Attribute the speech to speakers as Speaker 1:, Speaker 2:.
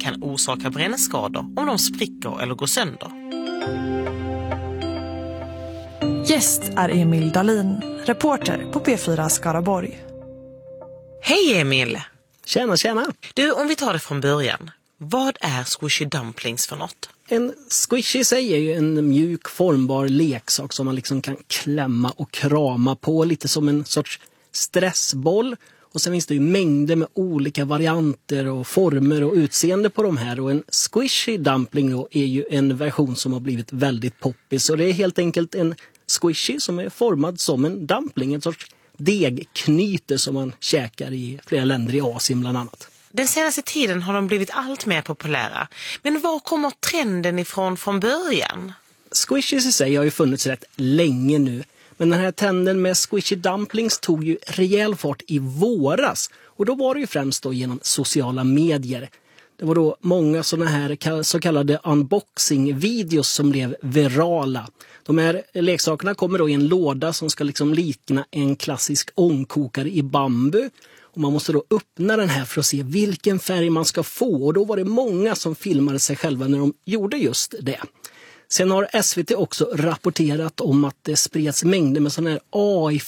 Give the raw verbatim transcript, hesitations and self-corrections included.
Speaker 1: kan orsaka brännskador om de spricker eller går sönder.
Speaker 2: Gäst är Emil Dahlin, reporter på P fyra Skaraborg.
Speaker 1: Hej Emil!
Speaker 3: Tjena, tjena!
Speaker 1: Du, om vi tar det från början. Vad är squishy dumplings för något?
Speaker 3: En squishy i sig är ju en mjuk formbar leksak som man liksom kan klämma och krama på. Lite som en sorts stressboll. Och sen finns det ju mängder med olika varianter och former och utseende på de här. Och en squishy dumpling då är ju en version som har blivit väldigt poppis. Och det är helt enkelt en squishy som är formad som en dumpling. En sorts degknyte som man käkar i flera länder i Asien bland annat.
Speaker 1: Den senaste tiden har de blivit allt mer populära. Men var kommer trenden ifrån från början?
Speaker 3: Squishies i sig har ju funnits rätt länge nu. Men den här trenden med squishy dumplings tog ju rejäl fart i våras. Och då var det ju främst då genom sociala medier. Det var då många sådana här så kallade unboxing-videos som blev virala. De här leksakerna kommer då i en låda som ska liksom likna en klassisk ångkokare i bambu. Och man måste då öppna den här för att se vilken färg man ska få. Och då var det många som filmade sig själva när de gjorde just det. Sen har S V T också rapporterat om att det spreds mängder med sådana här A